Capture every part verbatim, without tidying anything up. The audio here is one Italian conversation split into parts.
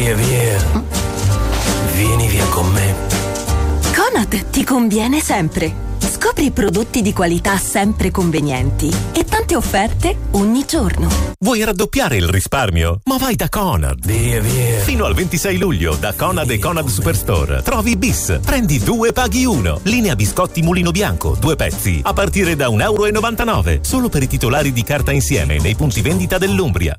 Via, via. Vieni via con me. Conad ti conviene sempre. Scopri prodotti di qualità sempre convenienti e tante offerte ogni giorno. Vuoi raddoppiare il risparmio? Ma vai da Conad. Via, via. Fino al ventisei luglio da Conad e Conad Superstore trovi bis. Prendi due paghi uno. Linea biscotti Mulino Bianco, due pezzi a partire da un euro e novantanove. Solo per i titolari di carta insieme nei punti vendita dell'Umbria.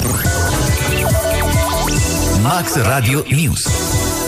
Max Radio News.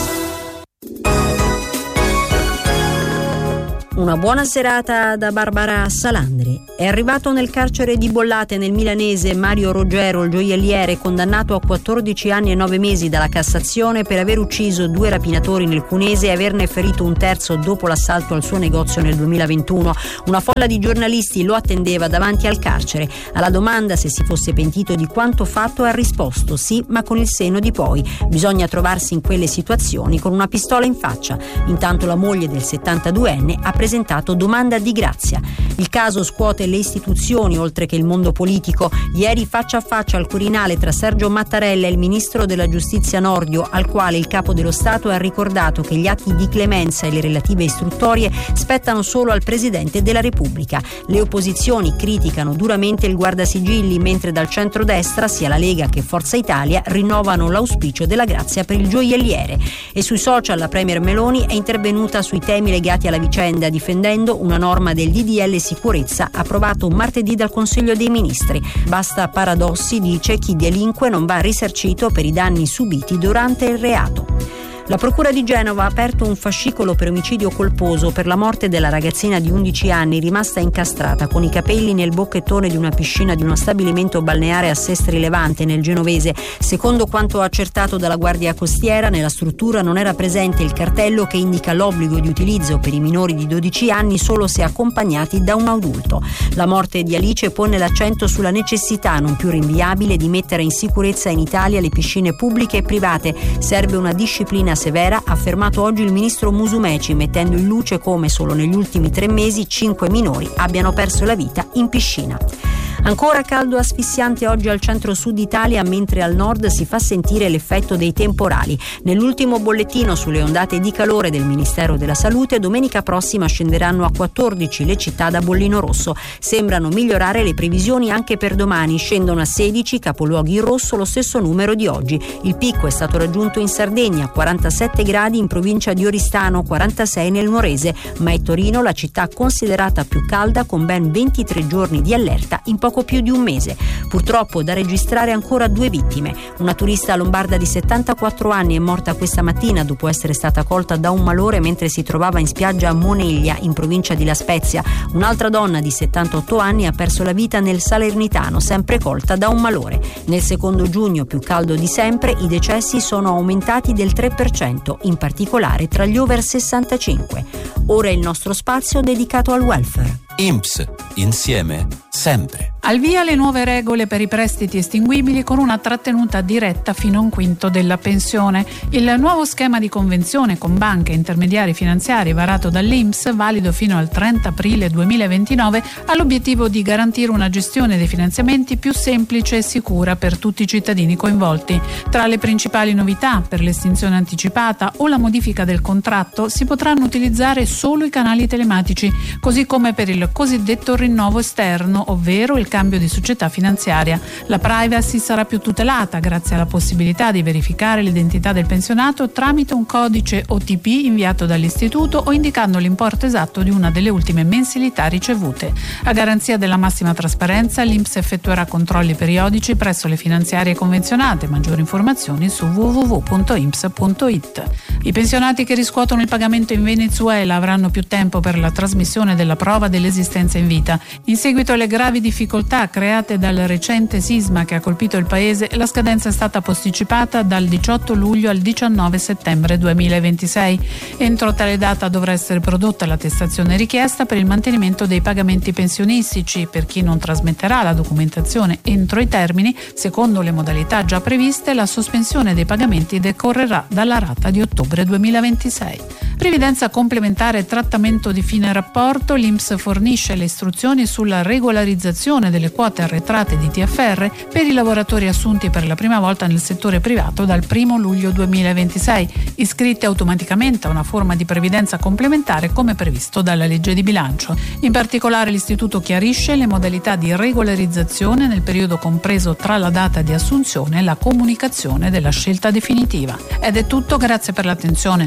Una buona serata da Barbara Salandri. È arrivato nel carcere di Bollate nel milanese Mario Roggero, il gioielliere, condannato a quattordici anni e nove mesi dalla Cassazione per aver ucciso due rapinatori nel Cunese e averne ferito un terzo dopo l'assalto al suo negozio nel duemilaventuno. Una folla di giornalisti lo attendeva davanti al carcere. Alla domanda se si fosse pentito di quanto fatto ha risposto sì, ma con il senno di poi. Bisogna trovarsi in quelle situazioni con una pistola in faccia. Intanto la moglie del settantaduenne ha presentato domanda di grazia. Il caso scuote le istituzioni oltre che il mondo politico. Ieri faccia a faccia al Quirinale tra Sergio Mattarella e il ministro della Giustizia Nordio, al quale il capo dello Stato ha ricordato che gli atti di clemenza e le relative istruttorie spettano solo al Presidente della Repubblica. Le opposizioni criticano duramente il guardasigilli, mentre dal centrodestra sia la Lega che Forza Italia rinnovano l'auspicio della grazia per il gioielliere. E sui social la Premier Meloni è intervenuta sui temi legati alla vicenda, difendendo una norma del D D L sicurezza approvato martedì dal Consiglio dei Ministri. Basta paradossi, dice, chi delinque non va risarcito per i danni subiti durante il reato. La Procura di Genova ha aperto un fascicolo per omicidio colposo per la morte della ragazzina di undici anni rimasta incastrata con i capelli nel bocchettone di una piscina di uno stabilimento balneare a Sestri Levante nel genovese. Secondo quanto accertato dalla Guardia Costiera, nella struttura non era presente il cartello che indica l'obbligo di utilizzo per i minori di dodici anni solo se accompagnati da un adulto. La morte di Alice pone l'accento sulla necessità non più rinviabile di mettere in sicurezza in Italia le piscine pubbliche e private. Serve una disciplina severa, ha affermato oggi il ministro Musumeci, mettendo in luce come solo negli ultimi tre mesi cinque minori abbiano perso la vita in piscina. Ancora caldo asfissiante oggi al centro-sud Italia, mentre al nord si fa sentire l'effetto dei temporali. Nell'ultimo bollettino sulle ondate di calore del Ministero della Salute, domenica prossima scenderanno a quattordici le città da bollino rosso. Sembrano migliorare le previsioni anche per domani. Scendono a sedici capoluoghi in rosso, lo stesso numero di oggi. Il picco è stato raggiunto in Sardegna, quarantasette gradi in provincia di Oristano, quarantasei nel Nuorese, ma è Torino la città considerata più calda con ben ventitré giorni di allerta in poco più di un mese. Purtroppo da registrare ancora due vittime. Una turista lombarda di settantaquattro anni è morta questa mattina dopo essere stata colta da un malore mentre si trovava in spiaggia a Moneglia, in provincia di La Spezia. Un'altra donna di settantotto anni ha perso la vita nel Salernitano, sempre colta da un malore. Nel secondo giugno più caldo di sempre, i decessi sono aumentati del tre per cento, in particolare tra gli over sessantacinque. Ora il nostro spazio dedicato al welfare. I N P S, insieme, sempre. Al via le nuove regole per i prestiti estinguibili con una trattenuta diretta fino a un quinto della pensione. Il nuovo schema di convenzione con banche e intermediari finanziari varato dall'I N P S, valido fino al trenta aprile duemilaventinove, ha l'obiettivo di garantire una gestione dei finanziamenti più semplice e sicura per tutti i cittadini coinvolti. Tra le principali novità, per l'estinzione anticipata o la modifica del contratto, si potranno utilizzare solo i canali telematici, così come per il cosiddetto rinnovo esterno, ovvero il cambio di società finanziaria. La privacy sarà più tutelata grazie alla possibilità di verificare l'identità del pensionato tramite un codice O T P inviato dall'istituto o indicando l'importo esatto di una delle ultime mensilità ricevute. A garanzia della massima trasparenza, l'I N P S effettuerà controlli periodici presso le finanziarie convenzionate. Maggiori informazioni su w w w punto i n p s punto i t. I pensionati che riscuotono il pagamento in Venezuela avranno più tempo per la trasmissione della prova dell'esistenza in vita. In seguito alle gravi difficoltà create dal recente sisma che ha colpito il paese, la scadenza è stata posticipata dal diciotto luglio al diciannove settembre duemilaventisei. Entro tale data dovrà essere prodotta l'attestazione richiesta per il mantenimento dei pagamenti pensionistici. Per chi non trasmetterà la documentazione entro i termini, secondo le modalità già previste, la sospensione dei pagamenti decorrerà dalla rata di ottobre duemilaventisei. Previdenza complementare e trattamento di fine rapporto. L'I N P S fornisce le istruzioni sulla regolarizzazione delle quote arretrate di T F R per i lavoratori assunti per la prima volta nel settore privato dal primo luglio duemilaventisei, iscritti automaticamente a una forma di previdenza complementare come previsto dalla legge di bilancio. In particolare l'Istituto chiarisce le modalità di regolarizzazione nel periodo compreso tra la data di assunzione e la comunicazione della scelta definitiva. Ed è tutto, grazie per l'attenzione.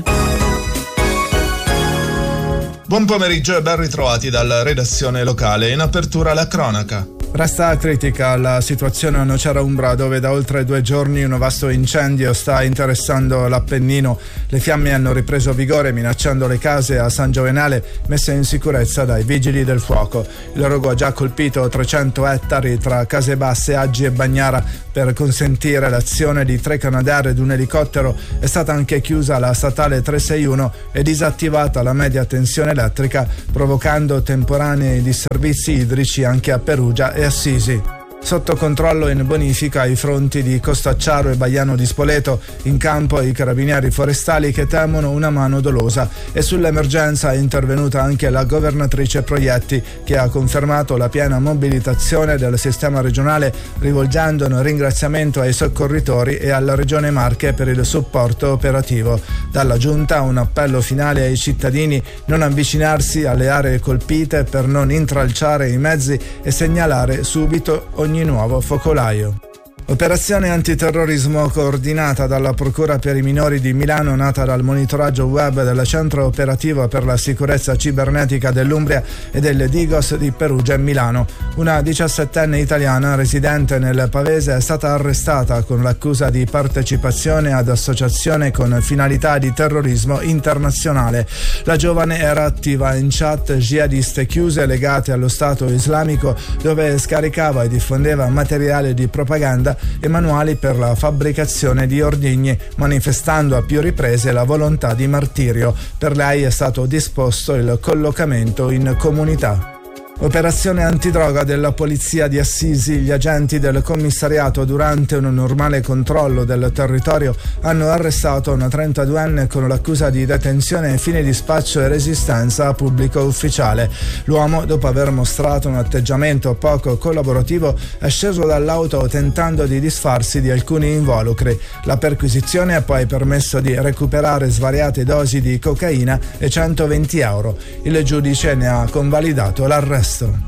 Buon pomeriggio e ben ritrovati dalla redazione locale. In apertura la cronaca. Resta critica la situazione a Nocera Umbra, dove da oltre due giorni un vasto incendio sta interessando l'Appennino. Le fiamme hanno ripreso vigore minacciando le case a San Giovenale messe in sicurezza dai vigili del fuoco. Il rogo ha già colpito trecento ettari tra Casebasse, Aggi e Bagnara. Per consentire l'azione di tre Canadair ed un elicottero è stata anche chiusa la statale trecentosessantuno e disattivata la media tensione elettrica, provocando temporanei disservizi idrici anche a Perugia e Assisi. Sotto controllo in bonifica ai fronti di Costacciaro e Baiano di Spoleto, in campo i carabinieri forestali che temono una mano dolosa, e sull'emergenza è intervenuta anche la governatrice Proietti, che ha confermato la piena mobilitazione del sistema regionale, rivolgendo un ringraziamento ai soccorritori e alla Regione Marche per il supporto operativo. Dalla Giunta un appello finale ai cittadini: non avvicinarsi alle aree colpite per non intralciare i mezzi e segnalare subito ogni nuovo focolaio. Operazione antiterrorismo coordinata dalla Procura per i minori di Milano, nata dal monitoraggio web del Centro Operativo per la Sicurezza Cibernetica dell'Umbria e del Digos di Perugia e Milano. Una diciassettenne italiana residente nel Pavese è stata arrestata con l'accusa di partecipazione ad associazione con finalità di terrorismo internazionale. La giovane era attiva in chat jihadiste chiuse legate allo Stato Islamico, dove scaricava e diffondeva materiale di propaganda e manuali per la fabbricazione di ordigni, manifestando a più riprese la volontà di martirio. Per lei è stato disposto il collocamento in comunità. Operazione antidroga della polizia di Assisi. Gli agenti del commissariato, durante un normale controllo del territorio, hanno arrestato una trentaduenne con l'accusa di detenzione ai fini di spaccio e resistenza a pubblico ufficiale. L'uomo, dopo aver mostrato un atteggiamento poco collaborativo, è sceso dall'auto tentando di disfarsi di alcuni involucri. La perquisizione ha poi permesso di recuperare svariate dosi di cocaina e centoventi euro. Il giudice ne ha convalidato l'arresto.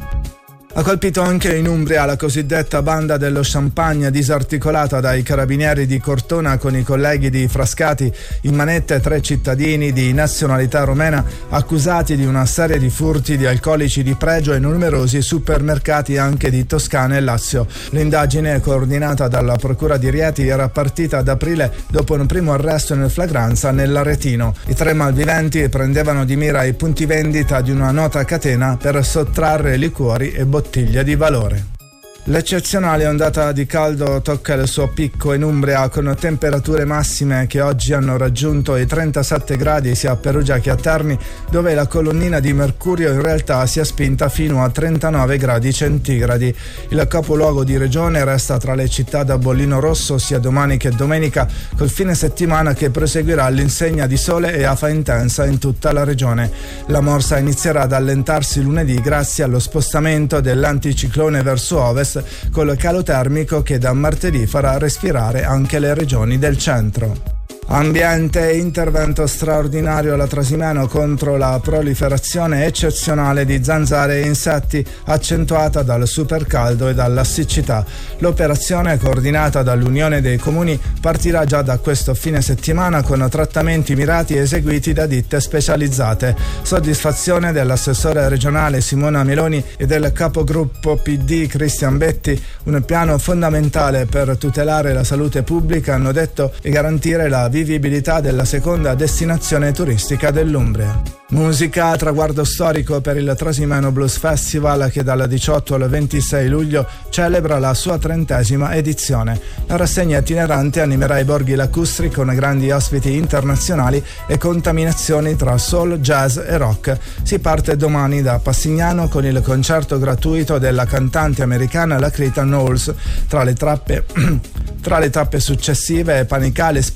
Ha colpito anche in Umbria la cosiddetta banda dello Champagne, disarticolata dai carabinieri di Cortona con i colleghi di Frascati. In manette tre cittadini di nazionalità romena accusati di una serie di furti di alcolici di pregio e numerosi supermercati anche di Toscana e Lazio. L'indagine, coordinata dalla Procura di Rieti, era partita ad aprile dopo un primo arresto in flagranza nell'Aretino. I tre malviventi prendevano di mira i punti vendita di una nota catena per sottrarre liquori e bottiglie di valore. L'eccezionale ondata di caldo tocca il suo picco in Umbria, con temperature massime che oggi hanno raggiunto i trentasette gradi sia a Perugia che a Terni, dove la colonnina di mercurio in realtà si è spinta fino a trentanove gradi centigradi. Il capoluogo di regione resta tra le città da bollino rosso sia domani che domenica, col fine settimana che proseguirà all'insegna di sole e afa intensa in tutta la regione. La morsa inizierà ad allentarsi lunedì grazie allo spostamento dell'anticiclone verso ovest, col calo termico che da martedì farà respirare anche le regioni del centro. Ambiente e intervento straordinario alla Trasimeno contro la proliferazione eccezionale di zanzare e insetti accentuata dal supercaldo e dalla siccità. L'operazione, coordinata dall'Unione dei Comuni, partirà già da questo fine settimana con trattamenti mirati eseguiti da ditte specializzate. Soddisfazione dell'assessore regionale Simona Meloni e del capogruppo P D Cristian Betti. Un piano fondamentale per tutelare la salute pubblica, hanno detto, e garantire la vivibilità della seconda destinazione turistica dell'Umbria. Musica, traguardo storico per il Trasimeno Blues Festival, che dal diciotto al ventisei luglio celebra la sua trentesima edizione. La rassegna itinerante animerà i borghi lacustri con grandi ospiti internazionali e contaminazioni tra soul, jazz e rock. Si parte domani da Passignano con il concerto gratuito della cantante americana Lakrita Knowles. Tra le trappe, tra le tappe successive Panicale, Spina e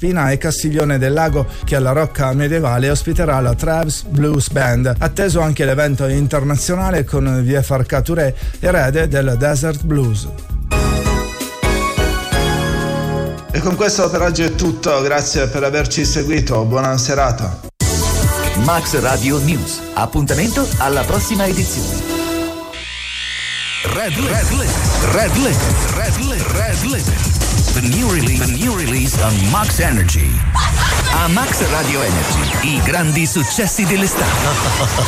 Castiglione del Lago, che alla Rocca Medievale ospiterà la Traves Blues Band. Atteso anche l'evento internazionale con Via Farcature, erede del Desert Blues. E con questo per oggi è tutto, grazie per averci seguito, buona serata. Max Radio News, appuntamento alla prossima edizione. Red Red Red Red Red Red Red The new release, the new release on Max Energy. A Max Radio Energy, i grandi successi dell'estate.